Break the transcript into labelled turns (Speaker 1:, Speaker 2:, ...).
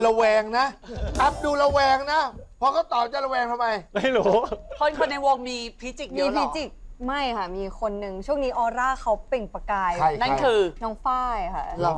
Speaker 1: ระแวงนะอัพดูระแวงนะพอเขาตอบจะระแวงทำไม
Speaker 2: ไม่รู้
Speaker 3: คนในวงมีพิจิกเย
Speaker 4: มี
Speaker 3: อะหร
Speaker 4: พิ
Speaker 3: อ
Speaker 4: จิกไม่ค่ะ มีคนหนึ่งช่วงนี้ออร่าเขาเปล่งประกาย
Speaker 1: ใคร
Speaker 3: นั่นคือ
Speaker 4: น้องฝ้ายค่ะ
Speaker 3: หรอ